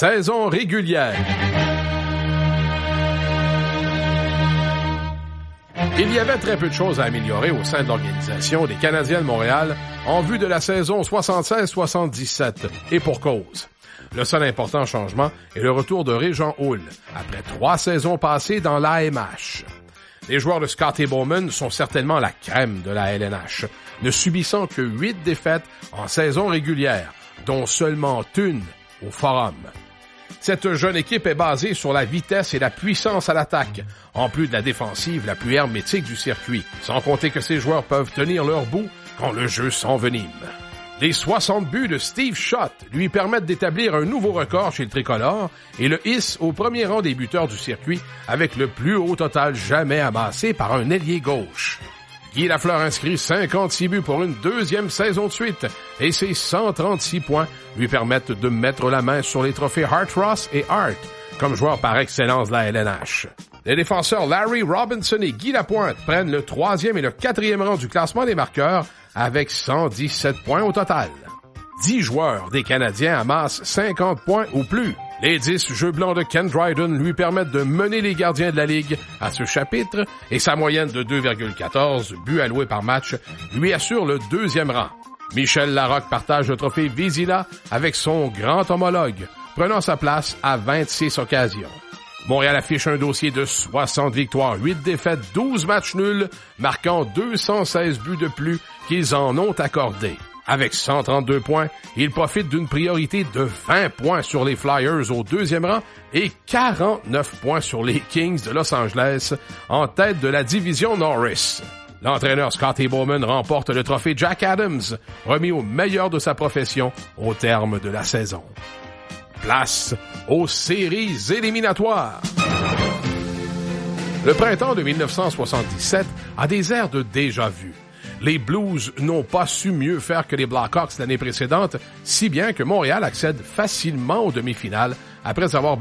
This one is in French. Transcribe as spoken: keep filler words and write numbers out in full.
saison régulière. Il y avait très peu de choses à améliorer au sein de l'organisation des Canadiens de Montréal en vue de la saison soixante-seize soixante-dix-sept, et pour cause. Le seul important changement est le retour de Régent Houle, après trois saisons passées dans l'A M H. Les joueurs de Scotty Bowman sont certainement la crème de la L N H, ne subissant que huit défaites en saison régulière, dont seulement une au Forum. Cette jeune équipe est basée sur la vitesse et la puissance à l'attaque, en plus de la défensive la plus hermétique du circuit, sans compter que ces joueurs peuvent tenir leur bout quand le jeu s'envenime. Les soixante buts de Steve Schott lui permettent d'établir un nouveau record chez le tricolore et le hisse au premier rang des buteurs du circuit avec le plus haut total jamais amassé par un ailier gauche. Guy Lafleur inscrit cinquante-six buts pour une deuxième saison de suite et ses cent trente-six points lui permettent de mettre la main sur les trophées Hart Ross et Hart comme joueurs par excellence de la L N H. Les défenseurs Larry Robinson et Guy Lapointe prennent le troisième et le quatrième rang du classement des marqueurs avec cent dix-sept points au total. dix joueurs des Canadiens amassent cinquante points ou plus. Les dix jeux blancs de Ken Dryden lui permettent de mener les gardiens de la Ligue à ce chapitre et sa moyenne de deux virgule quatorze buts alloués par match lui assure le deuxième rang. Michel Larocque partage le trophée Vézina avec son grand homologue, prenant sa place à vingt-six occasions. Montréal affiche un dossier de soixante victoires, huit défaites, douze matchs nuls, marquant deux cent seize buts de plus qu'ils en ont accordé. Avec cent trente-deux points, il profite d'une priorité de vingt points sur les Flyers au deuxième rang et quarante-neuf points sur les Kings de Los Angeles en tête de la division Norris. L'entraîneur Scotty Bowman remporte le trophée Jack Adams, remis au meilleur de sa profession au terme de la saison. Place aux séries éliminatoires. Le printemps de dix-neuf cent soixante-dix-sept a des airs de déjà-vu. Les Blues n'ont pas su mieux faire que les Blackhawks l'année précédente, si bien que Montréal accède facilement aux demi-finales après avoir